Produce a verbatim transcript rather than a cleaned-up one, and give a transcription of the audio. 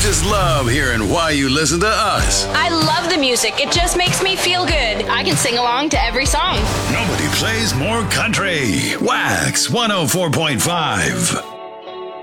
just love hearing why you listen to us. I love the music. It just makes me feel good. I can sing along to every song. Nobody plays more country. Wax one oh four point five.